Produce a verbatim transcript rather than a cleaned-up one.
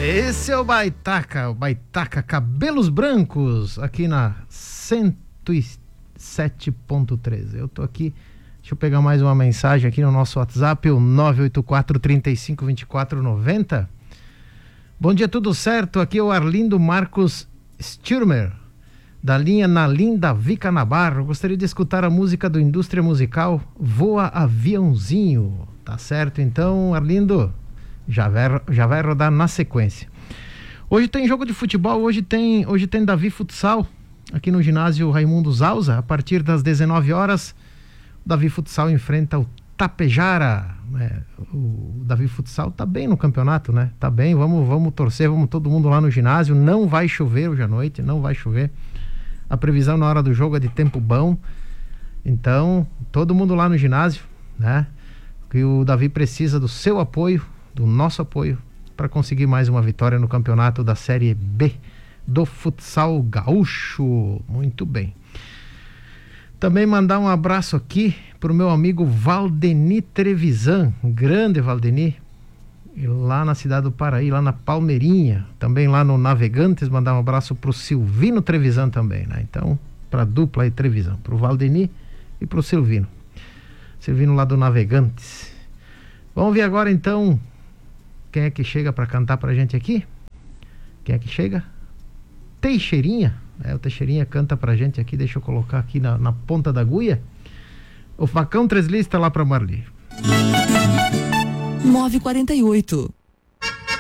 Esse é o Baitaca, o Baitaca Cabelos Brancos, aqui na cento e sete ponto treze. Eu tô aqui, deixa eu pegar mais uma mensagem aqui no nosso WhatsApp, o nove oito quatro, três cinco, dois quatro nove zero. Bom dia, tudo certo? Aqui é o Arlindo Marcos Sturmer, da linha Nalim Davi Canabarro. Gostaria de escutar a música do Indústria Musical Voa Aviãozinho. Tá certo então, Arlindo? Já vai, já vai rodar na sequência. Hoje tem jogo de futebol, hoje tem, hoje tem Davi Futsal, aqui no ginásio Raimundo Zausa, a partir das dezenove horas. O Davi Futsal enfrenta o Tapejara, né? O Davi Futsal tá bem no campeonato, né? Tá bem, vamos, vamos torcer, vamos todo mundo lá no ginásio. Não vai chover hoje à noite, não vai chover. A previsão na hora do jogo é de tempo bom. Então, todo mundo lá no ginásio, né? Que o Davi precisa do seu apoio, do nosso apoio, para conseguir mais uma vitória no campeonato da Série B do Futsal Gaúcho. Muito bem. Também mandar um abraço aqui pro meu amigo Valdeni Trevisan, grande Valdeni, lá na cidade do Paraí, lá na Palmeirinha, também lá no Navegantes. Mandar um abraço pro Silvino Trevisan também, né? Então, pra dupla aí Trevisan, pro Valdeni e pro Silvino. Silvino lá do Navegantes. Vamos ver agora então quem é que chega para cantar pra gente aqui. Quem é que chega? Teixeirinha. É, o Teixeirinha canta pra gente aqui. Deixa eu colocar aqui na, na ponta da agulha. O Facão Três Listas lá pra Marli. nove e quarenta e oito.